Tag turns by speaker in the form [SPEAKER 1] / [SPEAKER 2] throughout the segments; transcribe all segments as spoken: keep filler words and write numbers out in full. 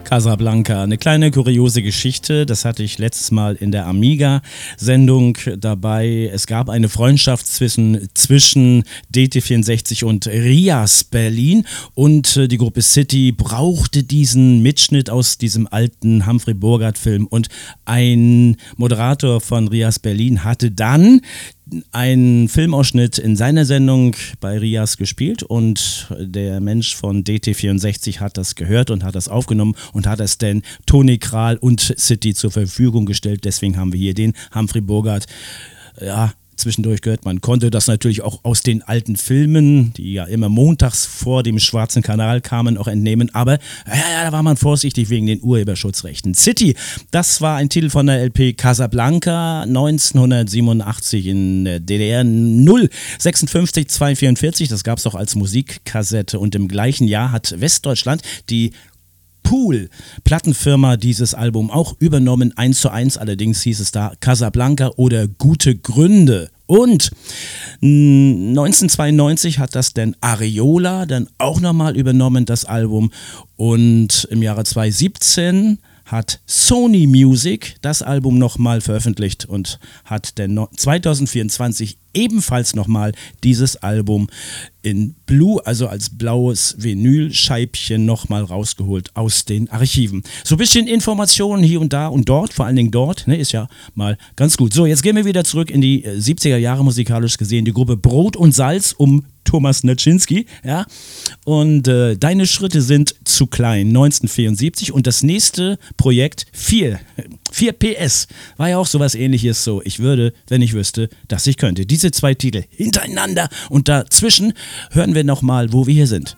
[SPEAKER 1] Casablanca. Eine kleine kuriose Geschichte, das hatte ich letztes Mal in der Amiga-Sendung dabei. Es gab eine Freundschaft zwischen, zwischen D T vierundsechzig und Rias Berlin und die Gruppe City brauchte diesen Mitschnitt aus diesem alten Humphrey Bogart-Film und ein Moderator von Rias Berlin hatte dann einen Filmausschnitt in seiner Sendung bei Rias gespielt und der Mensch von D T vierundsechzig hat das gehört und hat das aufgenommen und hat es dann Toni Kral und City zur Verfügung gestellt. Deswegen haben wir hier den Humphrey Bogart. Ja, zwischendurch gehört, man konnte das natürlich auch aus den alten Filmen, die ja immer montags vor dem Schwarzen Kanal kamen, auch entnehmen. Aber ja, da war man vorsichtig wegen den Urheberschutzrechten. City, das war ein Titel von der L P Casablanca neunzehnhundertsiebenundachtzig in der D D R null sechsundfünfzig zweihundertvierundvierzig. Das gab es auch als Musikkassette. Und im gleichen Jahr hat Westdeutschland die Pool, Plattenfirma, dieses Album auch übernommen, eins zu eins, allerdings hieß es da Casablanca oder Gute Gründe. Und neunzehnhundertzweiundneunzig hat das dann Areola dann auch nochmal übernommen, das Album. Und im Jahre zweitausendsiebzehn hat Sony Music das Album nochmal veröffentlicht und hat dann zweitausendvierundzwanzig ebenfalls nochmal dieses Album in Blue, also als blaues Vinylscheibchen nochmal rausgeholt aus den Archiven. So ein bisschen Informationen hier und da und dort, vor allen Dingen dort, ne, ist ja mal ganz gut. So, jetzt gehen wir wieder zurück in die siebziger Jahre musikalisch gesehen, die Gruppe Brot und Salz um Thomas Naczynski, ja, und äh, Deine Schritte sind zu klein, neunzehnhundertvierundsiebzig und das nächste Projekt vier P S, war ja auch sowas ähnliches, so ich würde, wenn ich wüsste, dass ich könnte. Diese zwei Titel hintereinander und dazwischen hören wir nochmal, wo wir hier sind.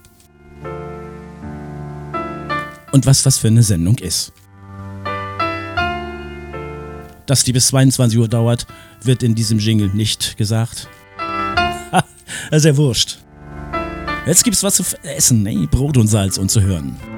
[SPEAKER 1] Und was das für eine Sendung ist. Dass die bis zweiundzwanzig Uhr dauert, wird in diesem Jingle nicht gesagt. Ha, das ist ja wurscht. Jetzt gibt's was zu essen, ne? Brot und Salz und zu hören.